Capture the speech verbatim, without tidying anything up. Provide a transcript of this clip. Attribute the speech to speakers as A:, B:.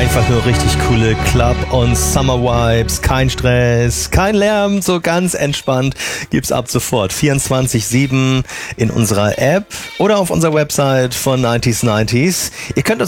A: Einfach nur richtig coole Club- und Summer-Vibes, kein Stress, kein Lärm, so ganz entspannt gibt's ab sofort vierundzwanzig sieben in unserer App oder auf unserer Website von neunzig neunzig. Ihr könnt uns